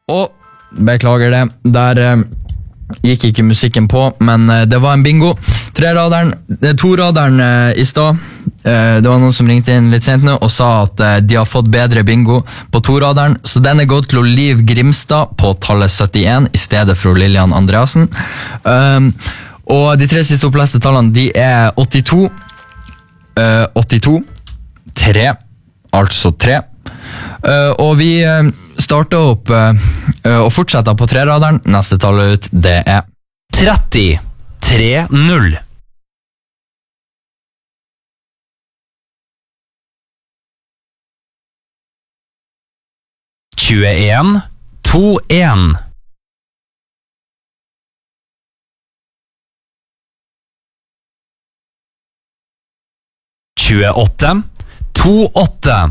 Og beklager det, der gikk ikke musikken på, men det var en bingo. Toraderen i stad, det var noen som ringte inn litt sent nå og sa at de har fått bedre bingo på toraderen, så den er gått til Liv Grimstad på tallet 71 i stedet for Lilian Andreasen. Og de tre siste oppleste tallene, de er 82, 82, 3, altså 3. Og vi starter opp og fortsetter på treraderen. Neste tall ut, det er 30, 3-0. 21, 2-1. 28, 2-8.